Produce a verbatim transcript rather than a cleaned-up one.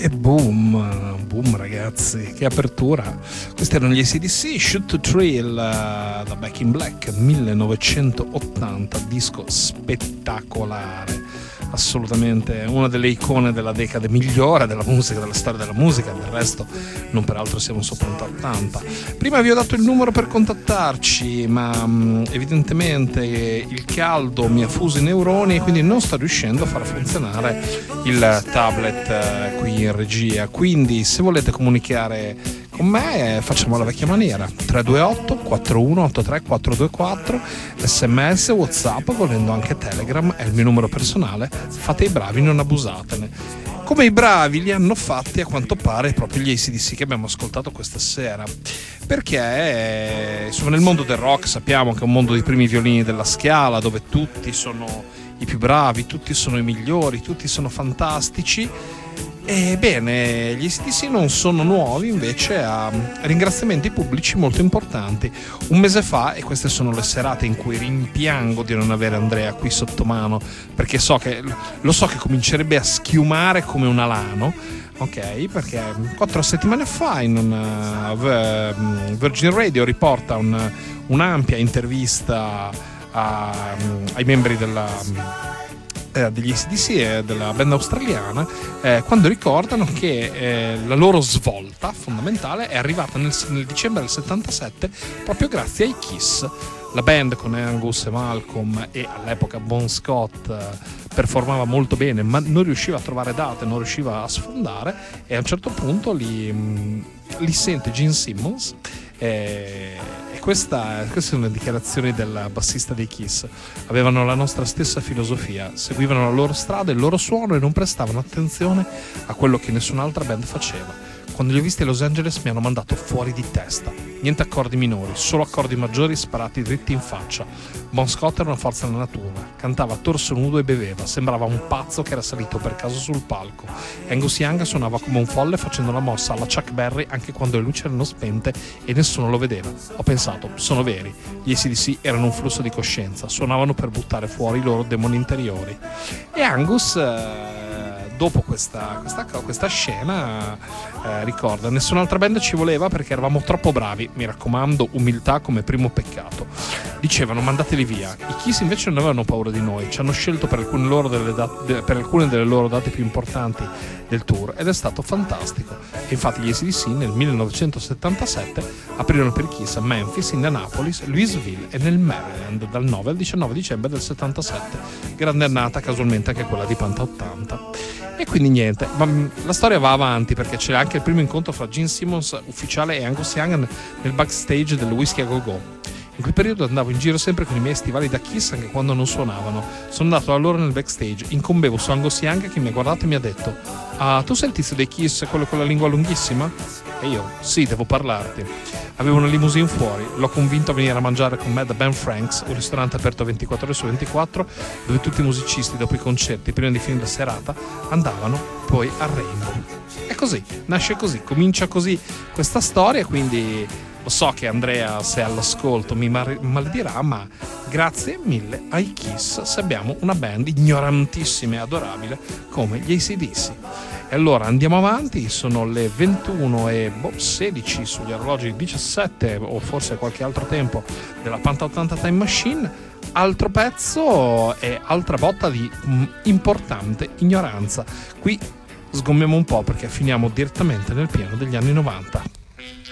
E boom, boom ragazzi, che apertura. Questi erano gli A C D C, Shoot to Thrill, uh, da Back in Black, millenovecentottanta, disco spettacolare, assolutamente una delle icone della decade migliore della musica, della storia della musica. Del resto non peraltro siamo sopra ottanta. Prima vi ho dato il numero per contattarci, ma um, evidentemente il caldo mi ha fuso i neuroni e quindi non sto riuscendo a far funzionare il tablet uh, qui in regia. Quindi se volete comunicare con me facciamo la vecchia maniera: tre due otto quattro uno otto tre quattro due quattro, sms, whatsapp, volendo anche telegram, è il mio numero personale. Fate i bravi, non abusatene, come i bravi li hanno fatti a quanto pare proprio gli A C D C che abbiamo ascoltato questa sera, perché insomma nel mondo del rock sappiamo che è un mondo dei primi violini della Scala, dove tutti sono i più bravi, tutti sono i migliori, tutti sono fantastici. Ebbene, gli A C D C non sono nuovi invece a ringraziamenti pubblici molto importanti. Un mese fa, e queste sono le serate in cui rimpiango di non avere Andrea qui sotto mano, perché so che lo so che comincerebbe a schiumare come un alano, ok? Perché quattro settimane fa in una Virgin Radio riporta un, un'ampia intervista a, ai membri della degli A C D C e della band australiana, eh, quando ricordano che eh, la loro svolta fondamentale è arrivata nel, nel dicembre del settantasette proprio grazie ai Kiss. La band con Angus e Malcolm e all'epoca Bon Scott eh, performava molto bene, ma non riusciva a trovare date, non riusciva a sfondare, e a un certo punto li, mh, li sente Gene Simmons. eh, Questa, queste sono le dichiarazioni del bassista dei Kiss. Avevano la nostra stessa filosofia, seguivano la loro strada, il loro suono, e non prestavano attenzione a quello che nessun'altra band faceva. Quando li ho visti a Los Angeles mi hanno mandato fuori di testa. Niente accordi minori, solo accordi maggiori sparati dritti in faccia. Bon Scott era una forza della natura, cantava a torso nudo e beveva, sembrava un pazzo che era salito per caso sul palco. Angus Young suonava come un folle facendo la mossa alla Chuck Berry anche quando le luci erano spente e nessuno lo vedeva. Ho pensato, sono veri, gli A C D C erano un flusso di coscienza, suonavano per buttare fuori i loro demoni interiori. E Angus... Eh, dopo questa, questa, questa scena eh, ricorda: nessun'altra band ci voleva perché eravamo troppo bravi, mi raccomando, umiltà come primo peccato. Dicevano mandateli via. I Kiss invece non avevano paura di noi, ci hanno scelto per alcune, loro delle date, per alcune delle loro date più importanti del tour, ed è stato fantastico. E infatti gli A C D C nel millenovecentosettantasette aprirono per i Kiss a Memphis, Indianapolis, Louisville e nel Maryland dal nove al diciannove dicembre del settantasette. Grande annata, casualmente anche quella di Panta ottanta. E quindi niente, ma la storia va avanti, perché c'è anche il primo incontro fra Gene Simmons ufficiale e Angus Young nel backstage del Whiskey a Go Go. In quel periodo andavo in giro sempre con i miei stivali da Kiss anche quando non suonavano. Sono andato da loro nel backstage, incombevo su Angus Young che mi ha guardato e mi ha detto: ah, tu sei il tizio dei Kiss, quello con la lingua lunghissima? E io, sì, devo parlarti. Avevo una limousine fuori, l'ho convinto a venire a mangiare con me da Ben Frank's, un ristorante aperto ventiquattro ore su ventiquattro, dove tutti i musicisti dopo i concerti, prima di finire la serata, andavano poi al Rainbow. E così, nasce così, comincia così questa storia. Quindi lo so che Andrea, se è all'ascolto, mi maledirà, ma grazie mille ai Kiss se abbiamo una band ignorantissima e adorabile come gli A C D C. E allora andiamo avanti, sono le ventuno e sedici sugli orologi diciassette, o forse qualche altro tempo, della Panta ottanta Time Machine. Altro pezzo e altra botta di mm, importante ignoranza. Qui sgommiamo un po' perché finiamo direttamente nel pieno degli anni novanta.